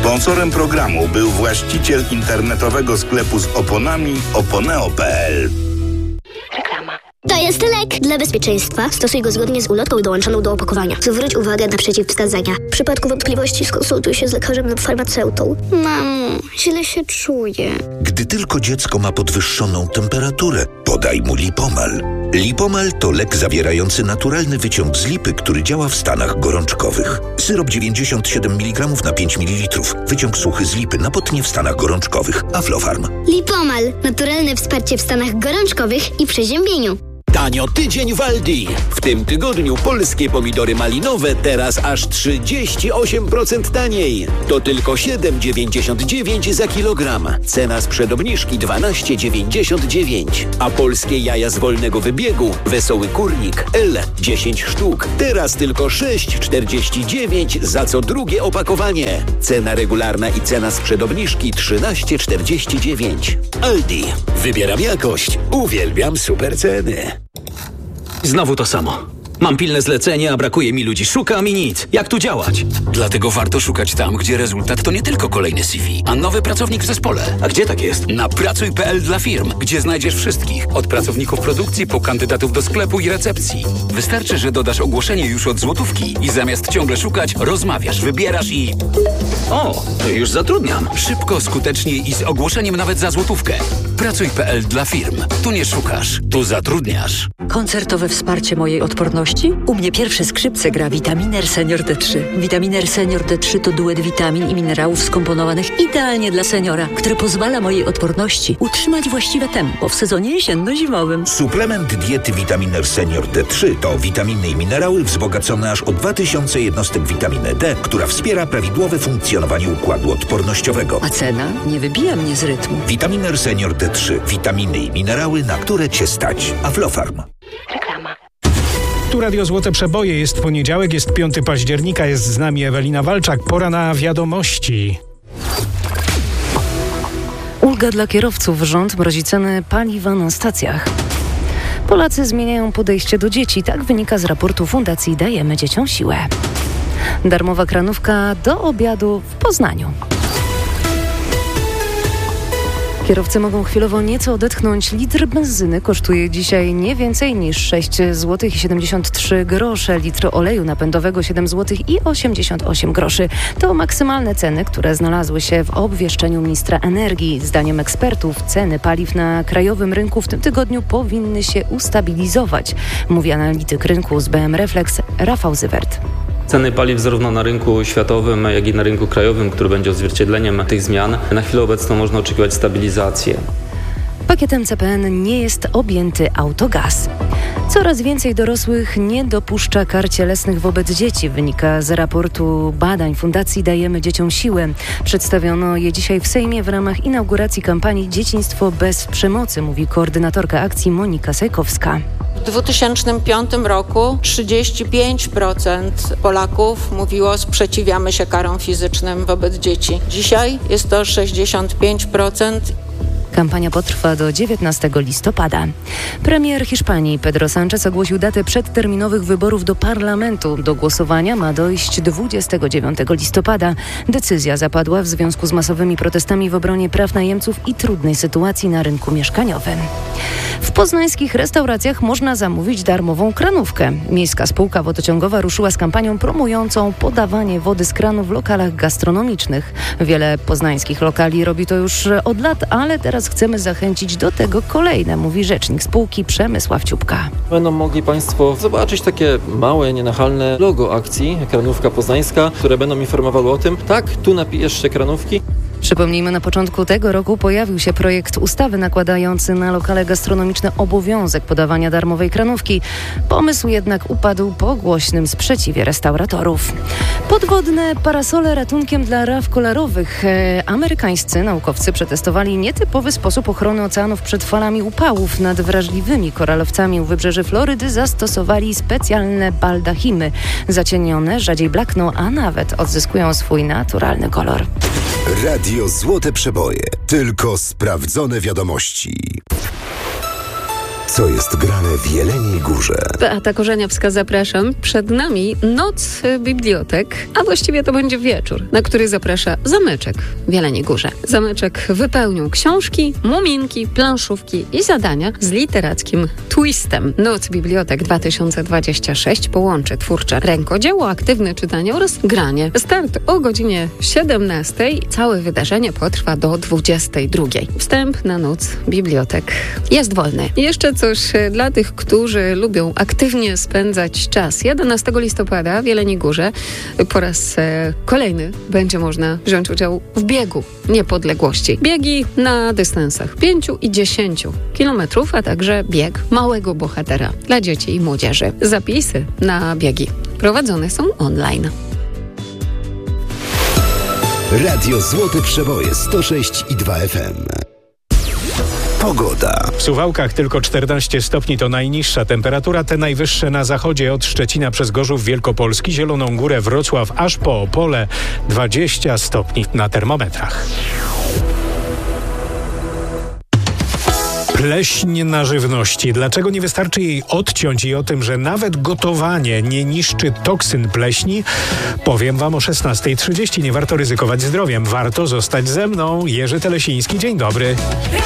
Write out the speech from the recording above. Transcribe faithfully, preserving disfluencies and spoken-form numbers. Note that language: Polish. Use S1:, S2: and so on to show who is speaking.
S1: Sponsorem programu był właściciel internetowego sklepu z oponami oponeo kropka pe el.
S2: Reklama. To jest lek. Dla bezpieczeństwa stosuj go zgodnie z ulotką dołączoną do opakowania. Zwróć uwagę na przeciwwskazania. W przypadku wątpliwości skonsultuj się z lekarzem lub farmaceutą. Mamo, źle się czuję.
S3: Gdy tylko dziecko ma podwyższoną temperaturę, podaj mu Lipomal. Lipomal to lek zawierający naturalny wyciąg z lipy, który działa w stanach gorączkowych. Syrop dziewięćdziesiąt siedem miligramów na pięć mililitrów. Wyciąg suchy z lipy na potnie w stanach gorączkowych. Aflofarm.
S2: Lipomal. Naturalne wsparcie w stanach gorączkowych i przeziębieniu.
S4: Tanio tydzień w Aldi. W tym tygodniu polskie pomidory malinowe teraz aż trzydzieści osiem procent taniej. To tylko siedem dziewięćdziesiąt dziewięć za kilogram. Cena sprzed obniżki dwanaście dziewięćdziesiąt dziewięć. A polskie jaja z wolnego wybiegu Wesoły Kurnik L dziesięć sztuk. Teraz tylko sześć czterdzieści dziewięć za co drugie opakowanie. Cena regularna i cena sprzed obniżki trzynaście czterdzieści dziewięć. Aldi. Wybieram jakość. Uwielbiam super ceny.
S5: Znowu to samo. Mam pilne zlecenie, a brakuje mi ludzi. Szukam i nic. Jak tu działać?
S6: Dlatego warto szukać tam, gdzie rezultat to nie tylko kolejny C V, a nowy pracownik w zespole.
S5: A gdzie tak jest?
S6: Na pracuj kropka pe el dla firm, gdzie znajdziesz wszystkich. Od pracowników produkcji po kandydatów do sklepu i recepcji. Wystarczy, że dodasz ogłoszenie już od złotówki i zamiast ciągle szukać, rozmawiasz, wybierasz i...
S5: O, to już zatrudniam.
S6: Szybko, skutecznie i z ogłoszeniem nawet za złotówkę. pracuj kropka pe el dla firm. Tu nie szukasz, tu zatrudniasz.
S7: Koncertowe wsparcie mojej odporności? U mnie pierwsze skrzypce gra Vitaminer Senior D trzy. Vitaminer Senior D trzy to duet witamin i minerałów skomponowanych idealnie dla seniora, który pozwala mojej odporności utrzymać właściwe tempo w sezonie jesienno-zimowym.
S3: Suplement diety Vitaminer Senior D trzy to witaminy i minerały wzbogacone aż o dwa tysiące jednostek witaminy D, która wspiera prawidłowe funkcjonowanie układu odpornościowego.
S7: A cena nie wybija mnie z rytmu.
S3: Vitaminer Senior D trzy. Witaminy i minerały, na które Cię stać. Aflofarm.
S2: Reklama.
S8: Tu Radio Złote Przeboje. Jest poniedziałek, jest piątego października, jest z nami Ewelina Walczak. Pora na wiadomości.
S9: Ulga dla kierowców. Rząd mrozi ceny paliwa na stacjach. Polacy zmieniają podejście do dzieci. Tak wynika z raportu Fundacji Dajemy Dzieciom Siłę. Darmowa kranówka do obiadu w Poznaniu. Kierowcy mogą chwilowo nieco odetchnąć. Litr benzyny kosztuje dzisiaj nie więcej niż sześć złotych siedemdziesiąt trzy grosze. Litr oleju napędowego siedem złotych osiemdziesiąt osiem groszy. To maksymalne ceny, które znalazły się w obwieszczeniu ministra energii. Zdaniem ekspertów ceny paliw na krajowym rynku w tym tygodniu powinny się ustabilizować, mówi analityk rynku z B M Reflex Rafał Zywert.
S10: Ceny paliw zarówno na rynku światowym, jak i na rynku krajowym, który będzie odzwierciedleniem tych zmian, na chwilę obecną można oczekiwać stabilizację.
S9: Pakietem C P N nie jest objęty autogaz. Coraz więcej dorosłych nie dopuszcza kar cielesnych wobec dzieci, wynika z raportu badań Fundacji Dajemy Dzieciom Siłę. Przedstawiono je dzisiaj w Sejmie w ramach inauguracji kampanii Dzieciństwo bez przemocy, mówi koordynatorka akcji Monika Sajkowska.
S11: W dwa tysiące piątym roku trzydzieści pięć procent Polaków mówiło: sprzeciwiamy się karom fizycznym wobec dzieci. Dzisiaj jest to sześćdziesiąt pięć procent.
S9: Kampania potrwa do dziewiętnastego listopada. Premier Hiszpanii Pedro Sánchez ogłosił datę przedterminowych wyborów do parlamentu. Do głosowania ma dojść dwudziestego dziewiątego listopada. Decyzja zapadła w związku z masowymi protestami w obronie praw najemców i trudnej sytuacji na rynku mieszkaniowym. W poznańskich restauracjach można zamówić darmową kranówkę. Miejska Spółka Wodociągowa ruszyła z kampanią promującą podawanie wody z kranu w lokalach gastronomicznych. Wiele poznańskich lokali robi to już od lat, ale teraz chcemy zachęcić do tego kolejne, mówi rzecznik spółki Przemysław Ciupka.
S12: Będą mogli Państwo zobaczyć takie małe, nienachalne logo akcji Kranówka Poznańska, które będą informowały o tym, tak, tu napijesz się kranówki.
S9: Przypomnijmy, na początku tego roku pojawił się projekt ustawy nakładający na lokale gastronomiczne obowiązek podawania darmowej kranówki. Pomysł jednak upadł po głośnym sprzeciwie restauratorów. Podwodne parasole ratunkiem dla raf kolorowych. E, amerykańscy naukowcy przetestowali nietypowy sposób ochrony oceanów przed falami upałów. Nad wrażliwymi koralowcami u wybrzeży Florydy zastosowali specjalne baldachimy. Zacienione rzadziej blakną, a nawet odzyskują swój naturalny kolor.
S13: Radio Złote Przeboje. Tylko sprawdzone wiadomości. co jest grane w Jeleniej Górze.
S14: Beata Korzeniowska, zapraszam. Przed nami Noc Bibliotek, a właściwie to będzie wieczór, na który zaprasza Zameczek w Jeleniej Górze. Zameczek wypełnił książki, muminki, planszówki i zadania z literackim twistem. Noc Bibliotek dwa tysiące dwadzieścia sześć połączy twórcze rękodzieło, aktywne czytanie oraz granie. Start o godzinie siedemnastej. Całe wydarzenie potrwa do dwudziestej drugiej. Wstęp na Noc Bibliotek jest wolny. I jeszcze coś dla tych, którzy lubią aktywnie spędzać czas. jedenastego listopada w Jeleniej Górze po raz e, kolejny będzie można wziąć udział w biegu niepodległości. Biegi na dystansach pięciu i dziesięciu kilometrów, a także bieg małego bohatera dla dzieci i młodzieży. Zapisy na biegi prowadzone są online.
S13: Radio Złote Przeboje sto sześć i dwa F M. Pogoda.
S8: W Suwałkach tylko czternaście stopni to najniższa temperatura, te najwyższe na zachodzie od Szczecina przez Gorzów Wielkopolski, Zieloną Górę, Wrocław aż po Opole dwadzieścia stopni na termometrach. Pleśń na żywności. Dlaczego nie wystarczy jej odciąć i o tym, że nawet gotowanie nie niszczy toksyn pleśni? Powiem wam o szesnastej trzydzieści. Nie warto ryzykować zdrowiem. Warto zostać ze mną. Jerzy Telesiński, dzień dobry.